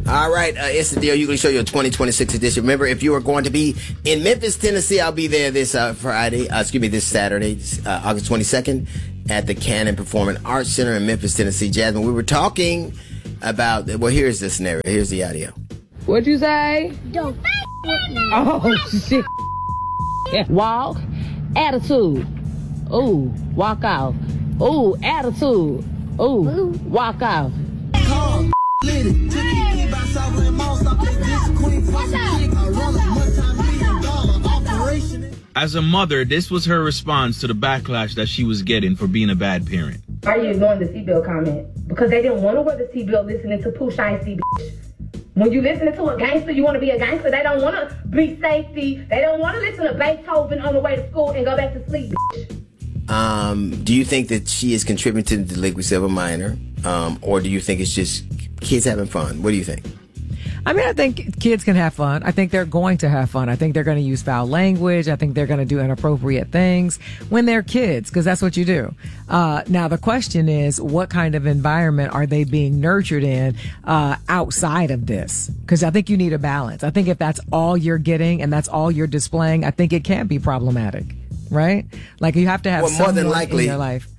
All right, it's the D.L. Hughley Show, your 2026 edition. Remember, if you are going to be in Memphis, Tennessee, I'll be there this this Saturday, August 22nd, at the Cannon Performing Arts Center in Memphis, Tennessee. Jasmine, we were talking about, well, here's the scenario. Here's the audio. What'd you say? Don't with me. Oh, shit. Walk. Attitude. Ooh, walk off. Ooh, attitude. Ooh, walk off. As a mother, this was her response to the backlash that she was getting for being a bad parent. Why are you ignoring the seatbelt comment? Because they didn't want to wear the seatbelt listening to Pooh Shiesty, bitch. When you listening to a gangster, you want to be a gangster. They don't want to be safety. They don't want to listen to Beethoven on the way to school and go back to sleep, bitch. Do you think that she is contributing to the delinquency of a minor? Or do you think it's just kids having fun? What do you think? I mean, I think kids can have fun. I think they're going to have fun. I think they're going to use foul language. I think they're going to do inappropriate things when they're kids, because that's what you do. Now, the question is, what kind of environment are they being nurtured in outside of this? Because I think you need a balance. I think if that's all you're getting and that's all you're displaying, I think it can be problematic, right? Like, you have to have someone more than likely in your life.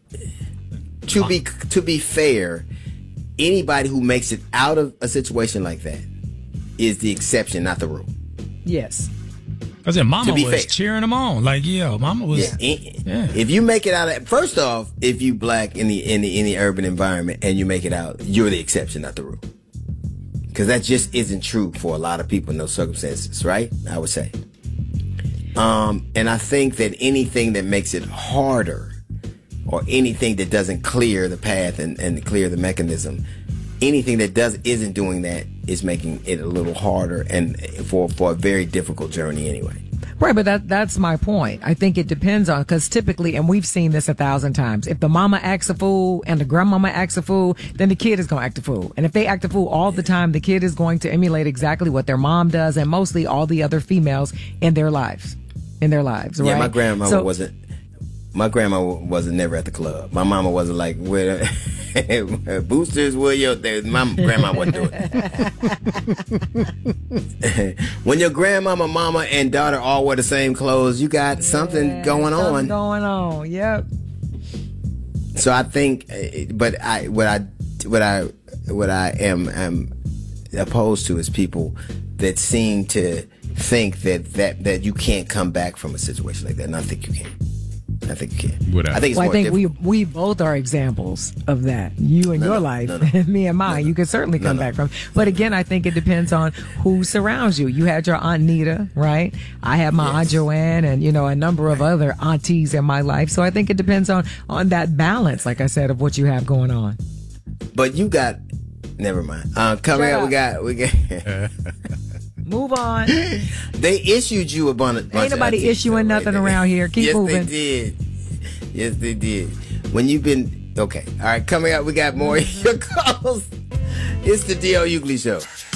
To be fair, anybody who makes it out of a situation like that is the exception, not the rule. Yes. I said, Mama was cheering them on. Like, yeah, Mama was. Yeah. If you make it out of, first off, if you black in the urban environment and you make it out, you're the exception, not the rule. Because that just isn't true for a lot of people in those circumstances, right? I would say. And I think that anything that makes it harder, or anything that doesn't clear the path and clear the mechanism, anything that isn't doing that is making it a little harder and for a very difficult journey anyway. Right, but that's my point. I think it depends on, because typically, and we've seen this 1,000 times, if the mama acts a fool and the grandmama acts a fool, then the kid is going to act a fool. And if they act a fool all the time, the kid is going to emulate exactly what their mom does and mostly all the other females in their lives. Right? Yeah, my grandma wasn't never at the club. My mama wasn't like, where boosters, my grandma wasn't doing it. When your grandmama, mama, and daughter all wear the same clothes, you got something going on. Yep. So I think, but what I am opposed to is people that seem to think that you can't come back from a situation like that, and I think you can. I think you can. I think we both are examples of that. You and your life, and me and mine. You can certainly come back from. But again, I think it depends on who surrounds you. You had your Aunt Nita, right? I had my Aunt Joanne, and a number of other aunties in my life. So I think it depends on that balance, like I said, of what you have going on. But you got. Never mind. Coming up, we got. Move on. They issued you a bunch. Ain't nobody issuing nothing around here. Keep moving. Yes, they did. When you've been okay. All right, coming up, we got more of your calls. It's the D.L. Hughley Show.